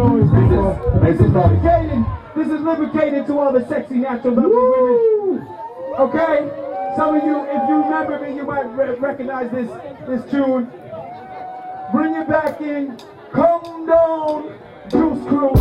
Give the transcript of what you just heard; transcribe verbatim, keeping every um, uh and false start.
noise. This is, this is lubricated. This is lubricated to all the sexy, natural, lovely women. Okay? Some of you, if you remember me, you might re recognize this, this tune. Bring it back in. Come down, Juice Crew.